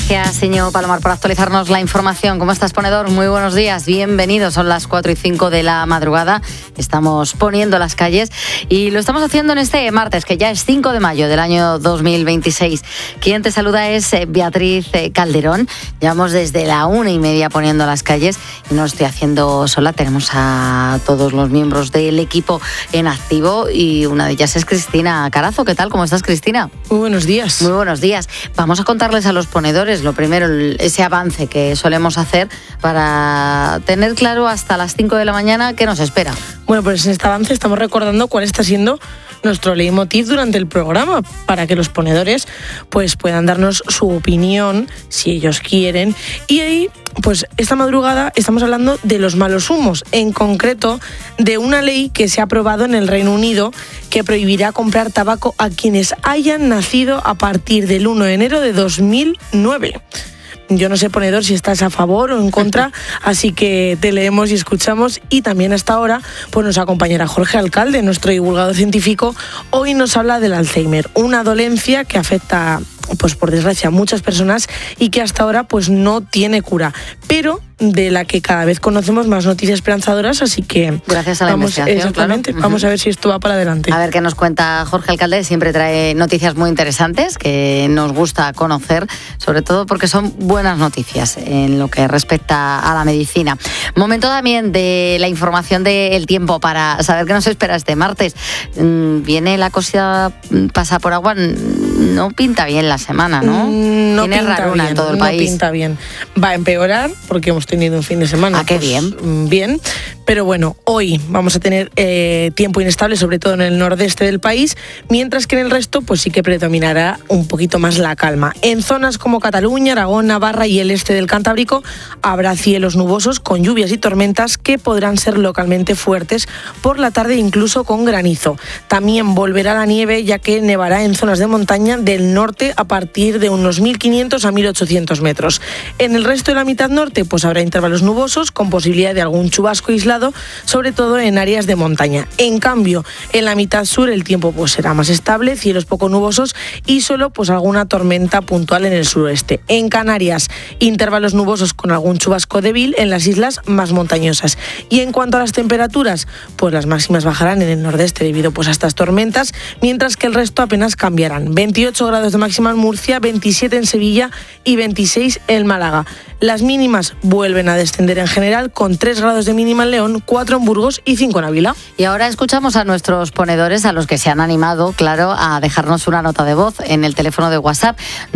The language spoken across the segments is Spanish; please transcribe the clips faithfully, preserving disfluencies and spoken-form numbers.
Gracias, Íñigo Palomar, por actualizarnos la información. ¿Cómo estás, ponedor? Muy buenos días, bienvenidos. Son las cuatro y cinco de la madrugada. Estamos poniendo las calles y lo estamos haciendo en este martes, que ya es cinco de mayo del año dos mil veintiséis. Quien te saluda es Beatriz Calderón. Llevamos desde la una y media poniendo las calles y no estoy haciendo sola. Tenemos a todos los miembros del equipo en activo y una de ellas es Cristina Carazo. ¿Qué tal? ¿Cómo estás, Cristina? Muy buenos días. Muy buenos días. Vamos a contarles a los ponedores, lo primero, ese avance que solemos hacer para tener claro hasta las cinco de la mañana qué nos espera. Bueno, pues en este avance estamos recordando cuál está siendo nuestro leitmotiv durante el programa, para que los ponedores pues puedan darnos su opinión, si ellos quieren. Y ahí, pues esta madrugada estamos hablando de los malos humos, en concreto de una ley que se ha aprobado en el Reino Unido que prohibirá comprar tabaco a quienes hayan nacido a partir del uno de enero de dos mil nueve. Yo no sé, ponedor, si estás a favor o en contra, así que te leemos y escuchamos. Y también hasta ahora pues nos acompañará Jorge Alcalde, nuestro divulgador científico. Hoy nos habla del Alzheimer, una dolencia que afecta, pues por desgracia, a muchas personas y que hasta ahora pues no tiene cura, pero de la que cada vez conocemos más noticias esperanzadoras, así que gracias a la vamos, investigación, exactamente, claro. Vamos a ver si esto va para adelante. A ver qué nos cuenta Jorge Alcalde. Siempre trae noticias muy interesantes que nos gusta conocer, sobre todo porque son buenas noticias en lo que respecta a la medicina. Momento también de la información del tiempo para saber qué nos espera este martes. Viene la cosa, pasa por agua, no pinta bien la semana, ¿no? No Tiene pinta raruna bien, en todo el no país. pinta bien. Va a empeorar porque hemos tenido un fin de semana. Ah, qué pues, bien. Bien, pero bueno, hoy vamos a tener eh, tiempo inestable, sobre todo en el nordeste del país, mientras que en el resto pues sí que predominará un poquito más la calma. En zonas como Cataluña, Aragón, Navarra y el este del Cantábrico habrá cielos nubosos con lluvias y tormentas que podrán ser localmente fuertes por la tarde, incluso con granizo. También volverá la nieve, ya que nevará en zonas de montaña del norte a partir de unos mil quinientos a mil ochocientos metros. En el resto de la mitad norte pues habrá intervalos nubosos con posibilidad de algún chubasco aislado, sobre todo en áreas de montaña. En cambio, en la mitad sur el tiempo pues será más estable, cielos poco nubosos y solo pues alguna tormenta puntual en el suroeste. En Canarias, intervalos nubosos con algún chubasco débil en las islas más montañosas. Y en cuanto a las temperaturas, pues las máximas bajarán en el nordeste debido pues a estas tormentas, mientras que el resto apenas cambiarán. veintiocho grados de máxima en Murcia, veintisiete en Sevilla y veintiséis en Málaga. Las mínimas vuelven a descender en general, con tres grados de mínima en León, cuatro en Burgos y cinco en Ávila. Y ahora escuchamos a nuestros ponedores, a los que se han animado, claro, a dejarnos una nota de voz en el teléfono de WhatsApp.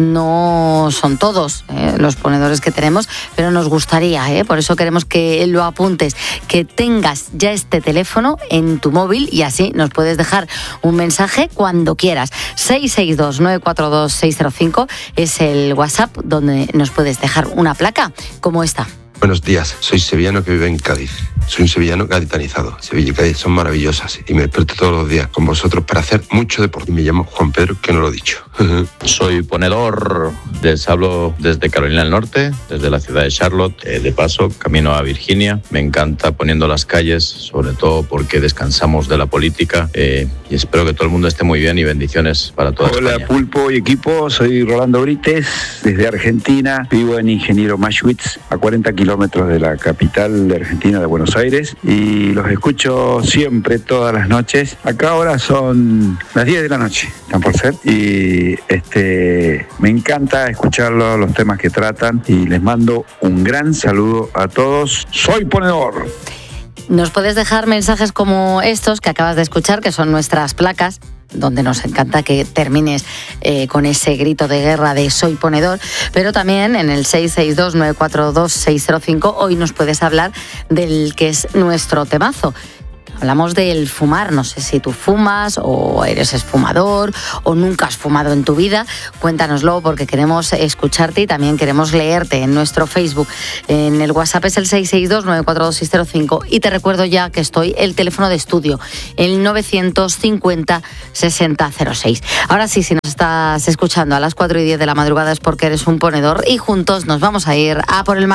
No son todos eh, los ponedores que tenemos, pero nos gustaría, eh, por eso queremos que lo apuntes, que tengas ya este teléfono en tu móvil y así nos puedes dejar un mensaje cuando quieras. seis seis dos, nueve cuatro dos, seis cero cinco es el WhatsApp donde nos puedes dejar una placa como esta. Buenos días, soy sevillano que vive en Cádiz. Soy un sevillano gaditanizado. Sevilla y Cádiz son maravillosas y me desperto todos los días con vosotros para hacer mucho deporte. Me llamo Juan Pedro, que no lo he dicho. Soy ponedor, les hablo desde Carolina del Norte, desde la ciudad de Charlotte. Eh, de paso, camino a Virginia. Me encanta poniendo las calles, sobre todo porque descansamos de la política eh, y espero que todo el mundo esté muy bien y bendiciones para toda Hola, España. Pulpo y equipo, soy Rolando Brites, desde Argentina. Vivo en Ingeniero Maschwitz, a cuarenta kilómetros de la capital de Argentina, de Buenos Aires, y los escucho siempre, todas las noches. Acá ahora son las diez de la noche, están por ser, y este, me encanta escucharlos, los temas que tratan, y les mando un gran saludo a todos. Soy ponedor. Nos puedes dejar mensajes como estos que acabas de escuchar, que son nuestras placas, donde nos encanta que termines eh, con ese grito de guerra de soy ponedor, pero también en el seis seis dos, nueve cuatro dos, seis cero cinco hoy nos puedes hablar del que es nuestro temazo. Hablamos del fumar, no sé si tú fumas o eres esfumador o nunca has fumado en tu vida. Cuéntanoslo porque queremos escucharte y también queremos leerte en nuestro Facebook. En el WhatsApp es el seis seis dos, nueve cuatro dos, seis cero cinco y te recuerdo ya que estoy el teléfono de estudio, el novecientos cincuenta, sesenta cero seis. Ahora sí, si nos estás escuchando a las cuatro y diez de la madrugada es porque eres un ponedor y juntos nos vamos a ir a por el mar.